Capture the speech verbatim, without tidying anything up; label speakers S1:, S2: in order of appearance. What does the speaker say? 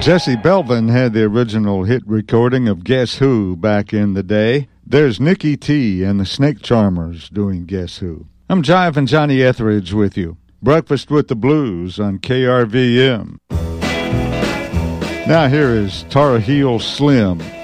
S1: Jesse Belvin had the original hit recording of Guess Who back in the day. There's Nikki T and the Snake Charmers doing Guess Who. I'm Jive and Johnny Etheridge with you. Breakfast with the Blues on K R V M. Now here is Tar Heel Slim.